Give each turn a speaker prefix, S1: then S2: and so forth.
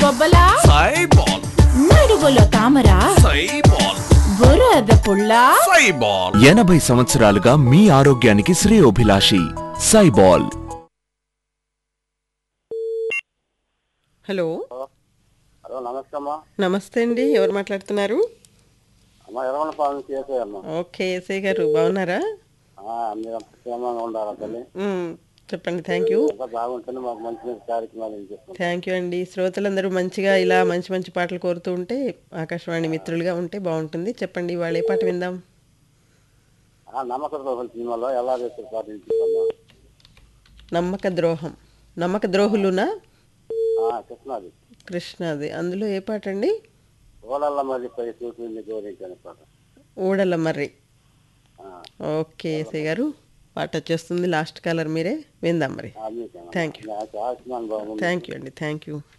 S1: బొబ్బలా
S2: సైబాల్
S1: నడువులో తామర
S2: సైబాల్
S1: బురద పుల్ల
S2: సైబాల్
S3: 80 సంవత్సరాలుగా మీ ఆరోగ్యానికి శ్రేయోభిలాషి సైబాల్.
S4: హలో
S5: హలో నమస్తే అమ్మా.
S4: నమస్తే అండి, ఎవరు మాట్లాడుతున్నారు?
S5: అమ్మా ఎర్రమలపాలెం నుంచి ఏసై అమ్మా.
S4: ఓకే ఎస్ఐ గారు, బాగున్నారా?
S5: మీరు క్షేమంగా ఉండాలా తల్లి?
S4: చెప్పండి. Thank you.
S5: అంతా బాగుంటుంది, మాకు మంచి మంచి కార్యక్రమాలు ఏం చేస్తాం.
S4: థ్యాంక్ యూ అండి. శ్రోతలందరూ మంచిగా ఇలా మంచి మంచి పాటలు కోరుతూ ఉంటే ఆకాశవాణి మిత్రులుగా ఉంటే బాగుంటుంది. చెప్పండి, ఇవాళ ఏ పాట విందాం?
S5: నమ్మకం సినిమాలో ఎలా చేస్తారు పాటించుకున్నా
S4: నమ్మక ద్రోహం. నమ్మక ద్రోహులునా?
S5: కృష్ణాది.
S4: కృష్ణాది. అందులో ఏ పాట అండి?
S5: ఓడల్ల మరి పై చూపింది గౌరవించని పాట.
S4: ఊడల మర్రి. ఓకే ఎస్ఐ గారు, పాట వచ్చేస్తుంది. లాస్ట్ కాలర్ మీరే, విందాం మరి. Thank you.
S5: Ayushman Babu.
S4: Thank you అండి, థ్యాంక్ యూ.